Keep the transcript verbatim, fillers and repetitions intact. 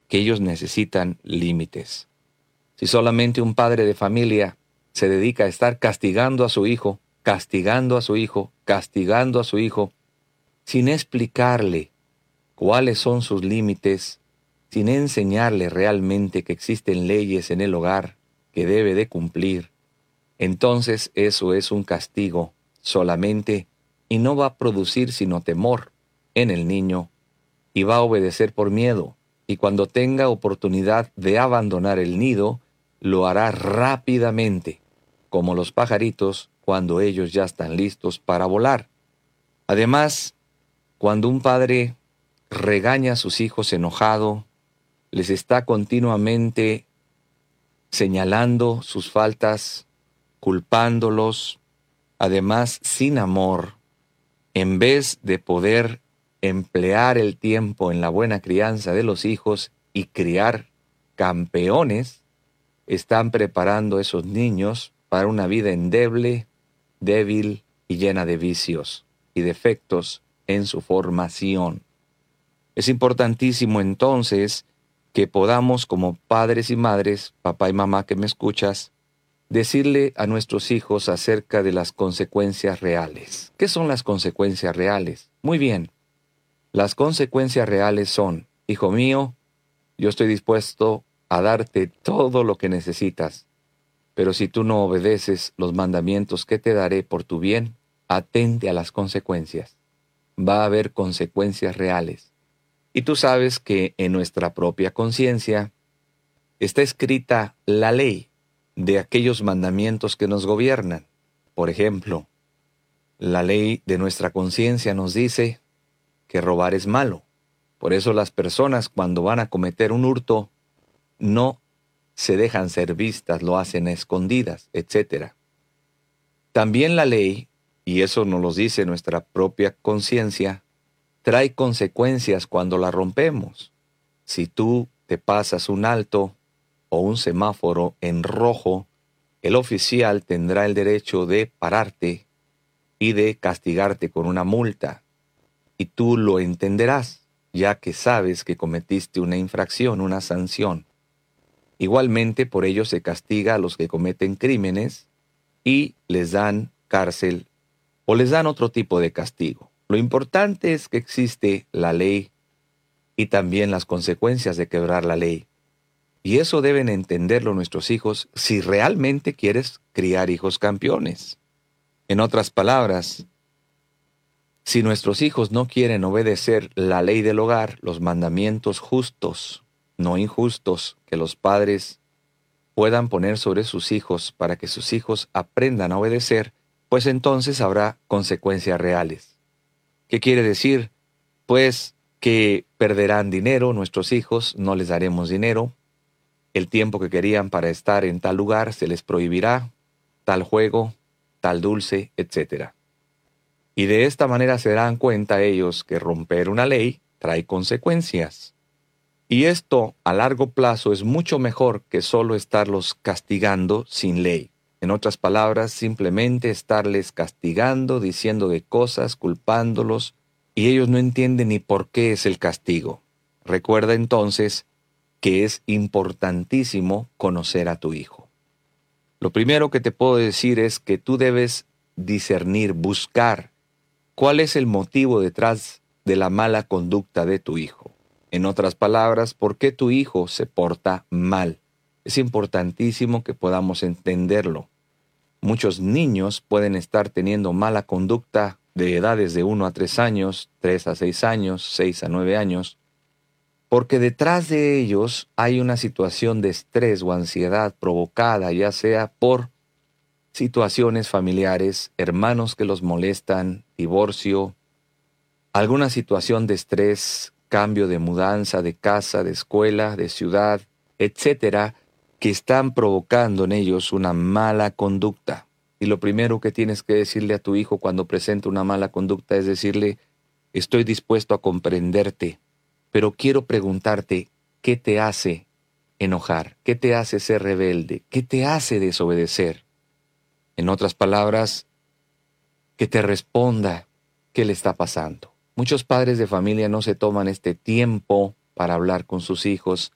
que ellos necesitan límites. Si solamente un padre de familia se dedica a estar castigando a su hijo, castigando a su hijo, castigando a su hijo, sin explicarle cuáles son sus límites, sin enseñarle realmente que existen leyes en el hogar que debe de cumplir, entonces eso es un castigo solamente y no va a producir sino temor en el niño y va a obedecer por miedo, y cuando tenga oportunidad de abandonar el nido, lo hará rápidamente, como los pajaritos cuando ellos ya están listos para volar. Además, cuando un padre regaña a sus hijos enojado, les está continuamente señalando sus faltas, culpándolos, además sin amor, en vez de poder emplear el tiempo en la buena crianza de los hijos y criar campeones, están preparando a esos niños para una vida endeble, débil y llena de vicios y defectos en su formación. Es importantísimo entonces que podamos, como padres y madres, papá y mamá que me escuchas, decirle a nuestros hijos acerca de las consecuencias reales. ¿Qué son las consecuencias reales? Muy bien, las consecuencias reales son, hijo mío, yo estoy dispuesto a darte todo lo que necesitas, pero si tú no obedeces los mandamientos que te daré por tu bien, atente a las consecuencias. Va a haber consecuencias reales. Y tú sabes que en nuestra propia conciencia está escrita la ley de aquellos mandamientos que nos gobiernan. Por ejemplo, la ley de nuestra conciencia nos dice que robar es malo. Por eso las personas cuando van a cometer un hurto no se dejan ser vistas, lo hacen a escondidas, etcétera. También la ley, y eso nos lo dice nuestra propia conciencia, trae consecuencias cuando la rompemos. Si tú te pasas un alto o un semáforo en rojo, el oficial tendrá el derecho de pararte y de castigarte con una multa. Y tú lo entenderás, ya que sabes que cometiste una infracción, una sanción. Igualmente, por ello se castiga a los que cometen crímenes y les dan cárcel o les dan otro tipo de castigo. Lo importante es que existe la ley y también las consecuencias de quebrar la ley. Y eso deben entenderlo nuestros hijos si realmente quieres criar hijos campeones. En otras palabras, si nuestros hijos no quieren obedecer la ley del hogar, los mandamientos justos, no injustos, que los padres puedan poner sobre sus hijos para que sus hijos aprendan a obedecer, pues entonces habrá consecuencias reales. ¿Qué quiere decir? Pues que perderán dinero nuestros hijos, no les daremos dinero, el tiempo que querían para estar en tal lugar se les prohibirá, tal juego, tal dulce, etcétera. Y de esta manera se darán cuenta ellos que romper una ley trae consecuencias. Y esto a largo plazo es mucho mejor que solo estarlos castigando sin ley. En otras palabras, simplemente estarles castigando, diciendo de cosas, culpándolos, y ellos no entienden ni por qué es el castigo. Recuerda entonces que es importantísimo conocer a tu hijo. Lo primero que te puedo decir es que tú debes discernir, buscar cuál es el motivo detrás de la mala conducta de tu hijo. En otras palabras, ¿por qué tu hijo se porta mal? Es importantísimo que podamos entenderlo. Muchos niños pueden estar teniendo mala conducta de edades de uno a tres años, tres a seis años, seis a nueve años, porque detrás de ellos hay una situación de estrés o ansiedad provocada, ya sea por situaciones familiares, hermanos que los molestan, divorcio, alguna situación de estrés, cambio de mudanza, de casa, de escuela, de ciudad, etcétera, que están provocando en ellos una mala conducta. Y lo primero que tienes que decirle a tu hijo cuando presenta una mala conducta es decirle, estoy dispuesto a comprenderte, pero quiero preguntarte, ¿qué te hace enojar? ¿Qué te hace ser rebelde? ¿Qué te hace desobedecer? En otras palabras, que te responda qué le está pasando. Muchos padres de familia no se toman este tiempo para hablar con sus hijos